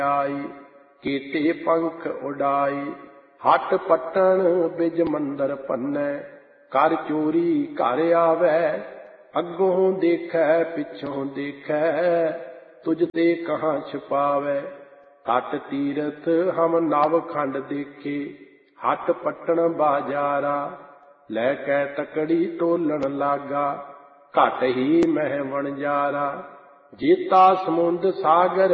आई। केते पंख उड़ाई हट पट्टन बिज मंदर भन्नै। कर चोरी घर आवै अगों देखै पिछों देखै। तुझ ते कहाँ छुपावै। तट तीरथ हम नव खंड देखे हट पट्टन बाजारा। लैकै तकड़ी तोलन लागा घट ही मह वणजारा। जेता समुंद सागर